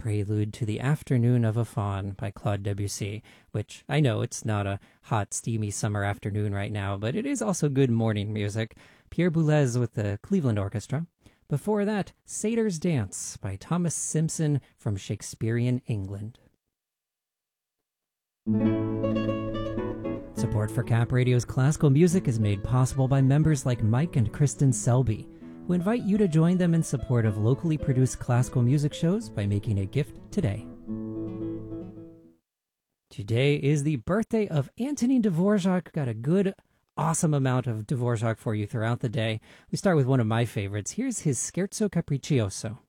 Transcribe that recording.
prelude to the Afternoon of a Faun by Claude Debussy, which I know it's not a hot, steamy summer afternoon right now, but it is also good morning music. Pierre Boulez with the Cleveland Orchestra. Before that, Satyr's Dance by Thomas Simpson from Shakespearean England. Support for Cap Radio's classical music is made possible by members like Mike and Kristen Selby, who invite you to join them in support of locally produced classical music shows by making a gift today. Today is the birthday of Antonin Dvorak. Got a good, awesome amount of Dvorak for you throughout the day. We start with one of my favorites. Here's his Scherzo Capriccioso.